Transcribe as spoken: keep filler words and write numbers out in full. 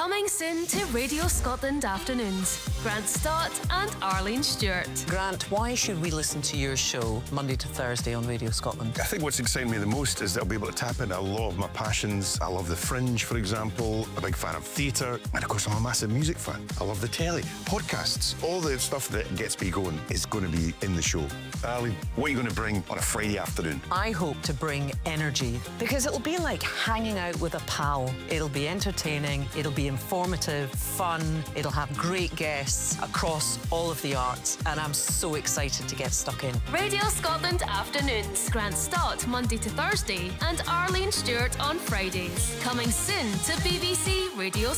Coming soon to Radio Scotland Afternoons. Grant Stott and Arlene Stewart. Grant, why should we listen to your show Monday to Thursday on Radio Scotland? I think what's exciting me the most is that I'll be able to tap into a lot of my passions. I love the Fringe, for example. I'm a big fan of theatre. And of course, I'm a massive music fan. I love the telly, podcasts. All the stuff that gets me going is going to be in the show. Arlene, what are you going to bring on a Friday afternoon? I hope to bring energy, because it'll be like hanging out with a pal. It'll be entertaining, it'll be informative, fun, it'll have great guests across all of the arts, and I'm so excited to get stuck in. Radio Scotland Afternoons. Grant Stott Monday to Thursday and Arlene Stewart on Fridays. Coming soon to B B C Radio